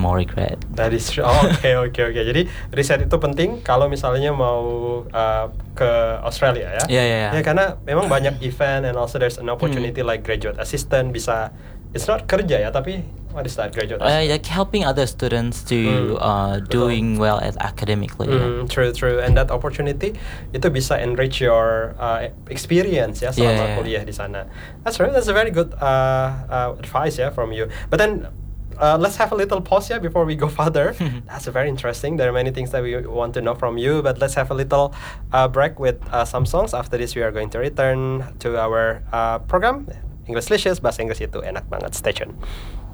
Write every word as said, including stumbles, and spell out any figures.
more regret. That is true. Oh, Oke oke oke. Jadi riset itu penting kalau misalnya mau uh, ke Australia ya. Yeah, yeah, yeah. Ya karena memang banyak event and also there's an opportunity like graduate assistant bisa. It's not kerja ya tapi what is that graduate Uh, assistant? like helping other students to Hmm, uh, doing well at academically. Mm, true, true. And that opportunity itu bisa enrich your uh, experience ya selama Yeah, yeah. kuliah di sana. That's right. That's a very good uh, uh, advice ya from you. But then uh, let's have a little pause ya before we go further. That's very interesting. There are many things that we want to know from you. But let's have a little uh, break with uh, some songs. After this, we are going to return to our uh, program English Licious. Bahasa Inggris itu enak banget. Stay tuned.